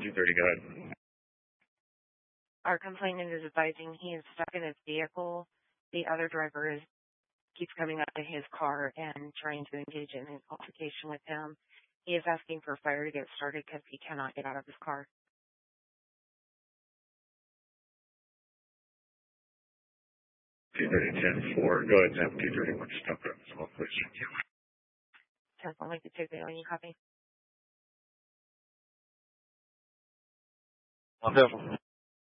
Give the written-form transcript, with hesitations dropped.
230, go ahead. Our complainant is advising he is stuck in his vehicle. The other driver keeps coming up to his car and trying to engage in an altercation with him. He is asking for fire to get started because he cannot get out of his car. 230, 10-4. Go ahead, Sam. 231. Stop there. Please. 10-4, make the ticket when you copy. 1-0.